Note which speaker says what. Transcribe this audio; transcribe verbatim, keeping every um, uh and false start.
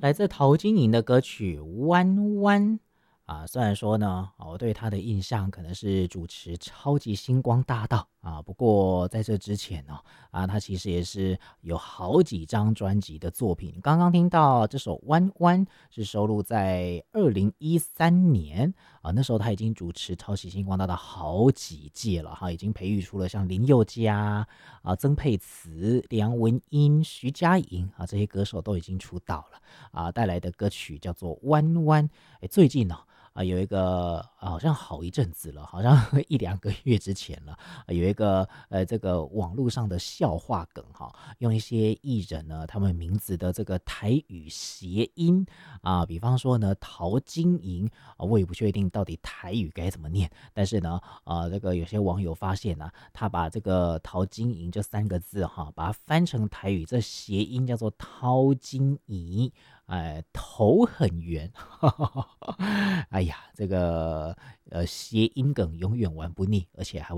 Speaker 1: 来自陶晶莹的歌曲《弯弯》啊，虽然说呢，啊我对她的印象可能是主持《超级星光大道》啊，不过在这之前呢，啊，她其实也是有好几张专辑的作品。刚刚听到这首《弯弯》是收录在二零一三年啊，那时候她已经主持《超级星光大道》好几届了哈，已经培育出了像林宥嘉啊、曾沛慈、梁文音、徐佳莹啊这些歌手都已经出道了。啊带来的歌曲叫做《弯弯》。哎，最近呢、啊，有一个、啊好像好一阵子了，好像一两个月之前了，啊有一个呃这个网络上的笑话梗哈，用一些艺人呢他们名字的这个台语谐音啊，比方说呢陶晶莹啊，我也不确定到底台语该怎么念，但是呢，啊这个有些网友发现呢、他把这个陶晶莹这三个字哈，把它翻成台语，这谐音叫做掏金怡。哎，头很圆，哎呀，这个呃谐音梗永远玩不腻，而且还会